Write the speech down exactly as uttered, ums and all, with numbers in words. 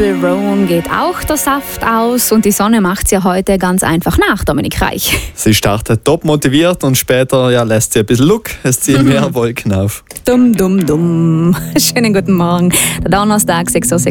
Rebel Roan geht auch der Saft aus und die Sonne macht sie heute ganz einfach nach, Dominik Reich. Sie startet top motiviert und später ja, lässt sie ein bisschen Look. Es ziehen mehr Wolken auf. Dumm, dumm, dumm. Schönen guten Morgen. Der Donnerstag, sechs Uhr